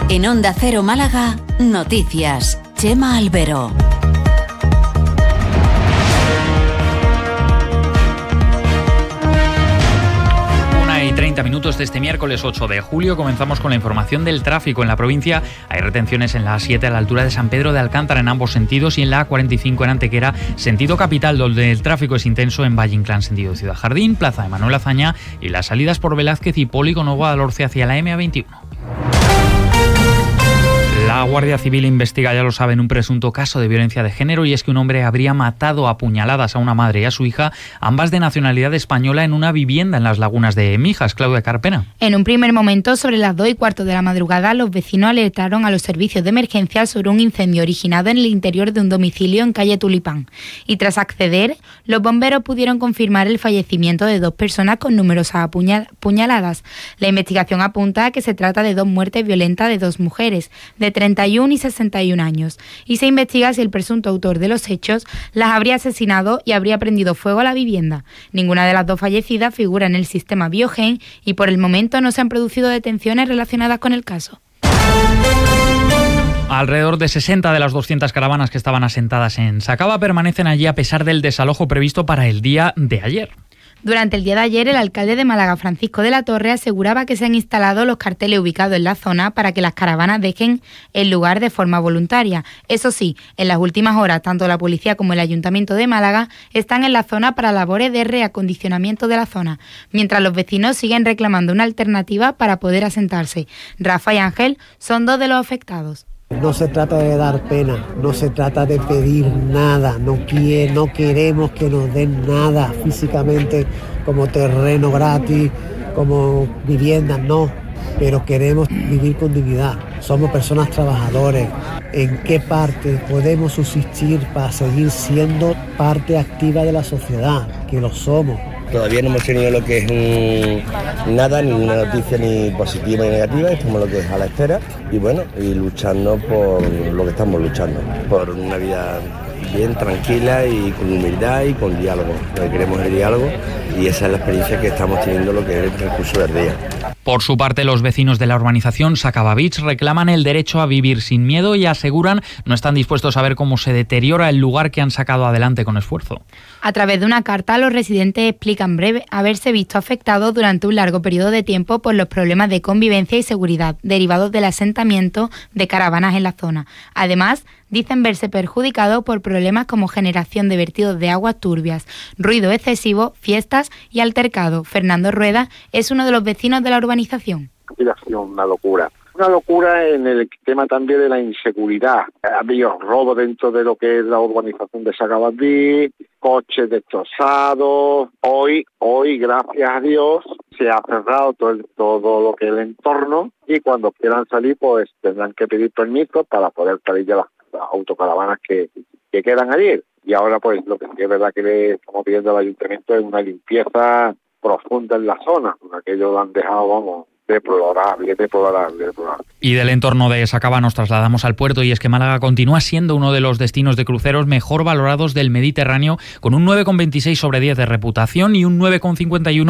En Onda Cero Málaga, noticias. Chema Albero. 30 minutos de este miércoles 8 de julio. Comenzamos con la información del tráfico. En la provincia hay retenciones en la A7 a la altura de San Pedro de Alcántara en ambos sentidos y en la A45 en Antequera, sentido capital, donde el tráfico es intenso en Valle Inclán, sentido Ciudad Jardín, Plaza de Manuel Azaña y las salidas por Velázquez y Polígono Guadalhorce hacia la M21. La Guardia Civil investiga, ya lo saben, un presunto caso de violencia de género, y es que un hombre habría matado a puñaladas a una madre y a su hija, ambas de nacionalidad española, en una vivienda en las Lagunas de Mijas. Claudia Carpena. En un primer momento, sobre las 2:15 de la madrugada, los vecinos alertaron a los servicios de emergencia sobre un incendio originado en el interior de un domicilio en calle Tulipán. Y tras acceder, los bomberos pudieron confirmar el fallecimiento de 2 personas con numerosas puñaladas. La investigación apunta a que se trata de 2 muertes violentas de 2 mujeres, de 31 y 61 años, y se investiga si el presunto autor de los hechos las habría asesinado y habría prendido fuego a la vivienda. Ninguna de las 2 fallecidas figura en el sistema Biogen y por el momento no se han producido detenciones relacionadas con el caso. Alrededor de 60 de las 200 caravanas que estaban asentadas en Sacaba permanecen allí a pesar del desalojo previsto para el día de ayer. Durante el día de ayer, el alcalde de Málaga, Francisco de la Torre, aseguraba que se han instalado los carteles ubicados en la zona para que las caravanas dejen el lugar de forma voluntaria. Eso sí, en las últimas horas, tanto la policía como el Ayuntamiento de Málaga están en la zona para labores de reacondicionamiento de la zona, mientras los vecinos siguen reclamando una alternativa para poder asentarse. Rafa y Ángel son 2 de los afectados. No se trata de dar pena, no se trata de pedir nada, no queremos que nos den nada físicamente como terreno gratis, como viviendas, no, pero queremos vivir con dignidad. Somos personas trabajadoras. ¿En qué parte podemos subsistir para seguir siendo parte activa de la sociedad? Que lo somos. Todavía no hemos tenido lo que es nada, ninguna noticia ni positiva ni negativa, estamos lo que es a la espera y bueno, y luchando por lo que estamos luchando, por una vida bien, tranquila y con humildad y con diálogo. Lo que queremos es el diálogo y esa es la experiencia que estamos teniendo lo que es el transcurso del día. Por su parte, los vecinos de la urbanización Sacaba Beach reclaman el derecho a vivir sin miedo y aseguran no están dispuestos a ver cómo se deteriora el lugar que han sacado adelante con esfuerzo. A través de una carta, los residentes explican breve haberse visto afectados durante un largo periodo de tiempo por los problemas de convivencia y seguridad derivados del asentamiento de caravanas en la zona. Además, dicen verse perjudicados por problemas como generación de vertidos de aguas turbias, ruido excesivo, fiestas y altercados. Fernando Rueda es uno de los vecinos de la urbanización. Ha sido una locura. Una locura en el tema también de la inseguridad. Ha habido robos dentro de lo que es la urbanización de Sacabadí, coches destrozados. Hoy, gracias a Dios, se ha cerrado todo lo que es el entorno y cuando quieran salir, pues tendrán que pedir permiso para poder salir de las autocaravanas que quedan allí. Y ahora, pues, lo que sí es verdad que le estamos pidiendo al ayuntamiento es una limpieza profunda en la zona. Aquello lo han dejado, vamos, deplorable. Y del entorno de Sacaba nos trasladamos al puerto, y es que Málaga continúa siendo uno de los destinos de cruceros mejor valorados del Mediterráneo, con un 9,26 sobre 10 de reputación y un 9,51